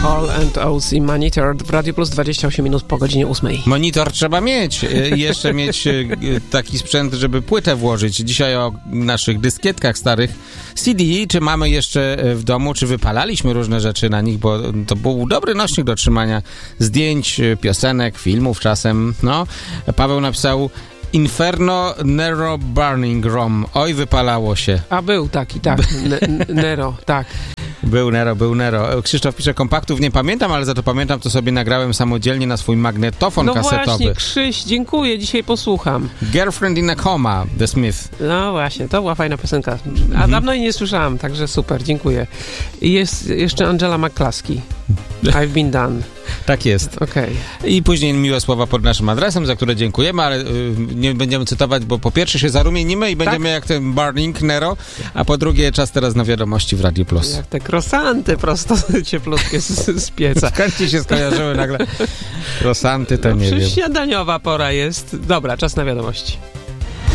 Hall and Oates i Monitor w Radio Plus 28 minut po godzinie 8. Monitor trzeba mieć. Jeszcze mieć taki sprzęt, żeby płytę włożyć. Dzisiaj o naszych dyskietkach starych CD, czy mamy jeszcze w domu, czy wypalaliśmy różne rzeczy na nich, bo to był dobry nośnik do trzymania zdjęć, piosenek, filmów czasem. No, Paweł napisał Inferno Nero Burning ROM. Oj, wypalało się. A był taki, tak. Nero, tak. Był Nero. Krzysztof pisze, kompaktów nie pamiętam, ale za to pamiętam, to sobie nagrałem samodzielnie na swój magnetofon kasetowy. No właśnie, Krzyś, dziękuję, dzisiaj posłucham. Girlfriend in a Coma, The Smith. No właśnie, to była fajna piosenka. A dawno jej nie słyszałam, także super, dziękuję. I jest jeszcze Angela McCluskey. I've been done. Tak jest. Okej. I później miłe słowa pod naszym adresem, za które dziękujemy, ale nie będziemy cytować, bo po pierwsze się zarumienimy i będziemy jak ten Burning Nero, a po drugie czas teraz na wiadomości w Radio Plus. Jak te krosanty prosto cieplutkie z pieca. Skąd ci się skojarzyły nagle krosanty, to nie wiem. Śniadaniowa pora jest. Dobra, czas na wiadomości.